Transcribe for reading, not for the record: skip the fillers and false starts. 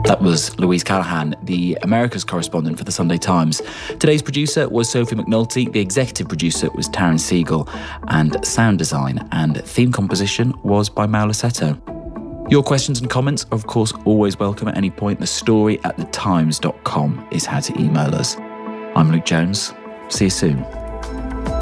That was Louise Callahan, the Americas correspondent for the Sunday Times. Today's producer was Sophie McNulty, the executive producer was Taryn Siegel, and sound design and theme composition was by Mal Lassetto. Your questions and comments are, of course, always welcome at any point. thestory@thetimes.com is how to email us. I'm Luke Jones. See you soon.